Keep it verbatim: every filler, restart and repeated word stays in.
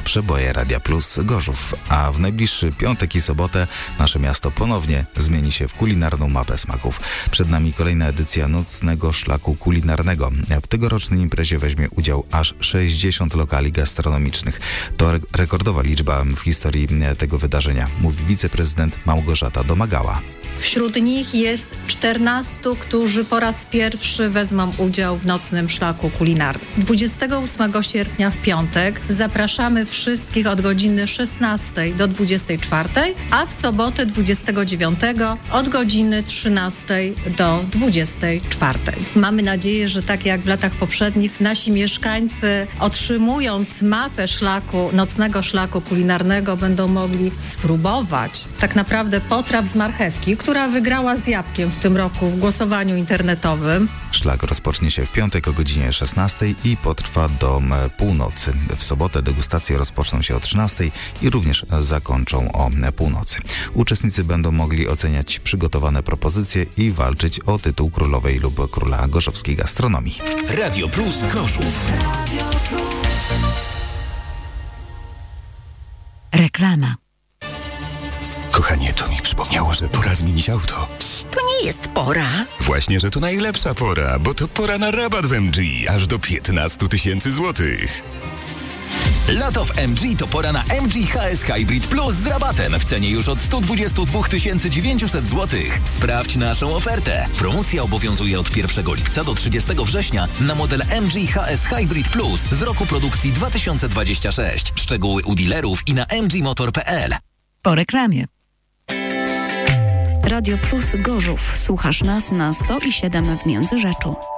przeboje Radia Plus Gorzów. A w najbliższy piątek i sobotę nasze miasto ponownie zmieni się w kulinarną mapę smaków. Przed nami kolejna edycja Nocnego Szlaku Kulinarnego. W tegorocznej imprezie weźmie udział aż sześćdziesiąt lokali gastronomicznych. To re- rekordowa liczba w historii tego wydarzenia, mówi wiceprezydent Małgorzata Domagała. Wśród nich jest czternastu, którzy po raz pierwszy wezmą udział w Nocnym Szlaku Kulinarnym. dwudziestego ósmego sierpnia w piątek zapraszamy wszystkich od godziny szesnastej do dwudziestej czwartej, a w sobotę dwudziestego dziewiątego od godziny trzynastej do dwudziestej czwartej. Mamy nadzieję, że tak jak w latach poprzednich nasi mieszkańcy, otrzymując mapę szlaku, Nocnego Szlaku Kulinarnego, będą mogli spróbować tak naprawdę potraw z marchewki, która wygrała z jabłkiem w tym roku w głosowaniu internetowym. Szlak rozpocznie się w piątek o godzinie szesnastej i potrwa do północy. W sobotę degustacje rozpoczną się o trzynastej i również zakończą o północy. Uczestnicy będą mogli oceniać przygotowane propozycje i walczyć o tytuł królowej lub króla gorzowskiej gastronomii. Radio Plus Gorzów. Reklama. Kochanie, to mi przypomniało, że pora zmienić auto. To nie jest pora. Właśnie, że to najlepsza pora, bo to pora na rabat w M G, aż do piętnaście tysięcy złotych. Lato w M G to pora na M G H S Hybrid Plus z rabatem w cenie już od sto dwadzieścia dwa tysiące dziewięćset złotych. Sprawdź naszą ofertę. Promocja obowiązuje od pierwszego lipca do trzydziestego września na model M G H S Hybrid Plus z roku produkcji dwa tysiące dwudziestego szóstego. Szczegóły u dealerów i na m g motor kropka p l. Po reklamie. Radio Plus Gorzów. Słuchasz nas na sto i siedem w Międzyrzeczu.